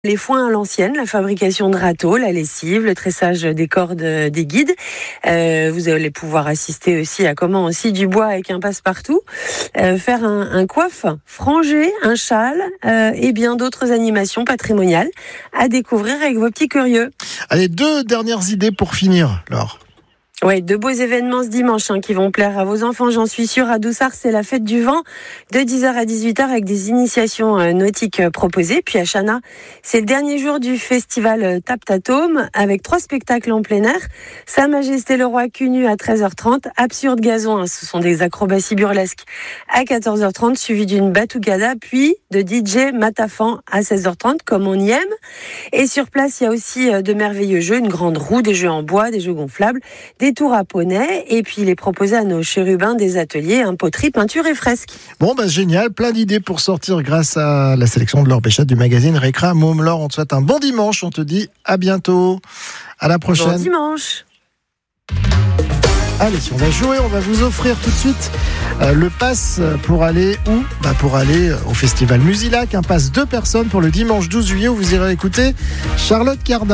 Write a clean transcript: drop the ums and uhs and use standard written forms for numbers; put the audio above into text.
Les foins à l'ancienne, la fabrication de râteaux, la lessive, le tressage des cordes des guides. Vous allez pouvoir assister aussi à comment aussi du bois avec un passe-partout. Faire un coiffe frangé, un châle et bien d'autres animations patrimoniales à découvrir avec vos petits curieux. Allez, 2 dernières idées pour finir, Laure. Ouais, de beaux événements ce dimanche qui vont plaire à vos enfants, j'en suis sûre. À Doussard, c'est la fête du vent de 10h à 18h avec des initiations nautiques proposées. Puis à Chana, c'est le dernier jour du festival Taptatome avec 3 spectacles en plein air. Sa Majesté le Roi cul-nu à 13h30, Absurde Gazon, ce sont des acrobaties burlesques à 14h30, suivi d'une batougada, puis de DJ Matafan à 16h30, comme on y aime. Et sur place, il y a aussi de merveilleux jeux, une grande roue, des jeux en bois, des jeux gonflables, des tours à poney, et puis il est proposé à nos chérubins des ateliers, poterie, peinture et fresques. Bon, génial, plein d'idées pour sortir grâce à la sélection de Laure Béchat du magazine Récréa Môme. Laure, on te souhaite un bon dimanche, on te dit à bientôt, à la prochaine. Bon dimanche. Allez, si on va jouer, on va vous offrir tout de suite le pass pour aller où ? Pour aller au festival Musilac, un pass 2 personnes pour le dimanche 12 juillet où vous irez écouter Charlotte Cardin.